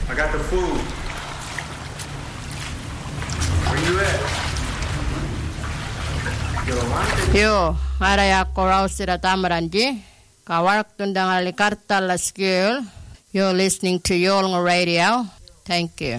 I got the food. Where you at? Yo, araya korau sira tamaranji. Kawarak tundang alikarta la skill. You're listening to Yolnga Radio. Thank you.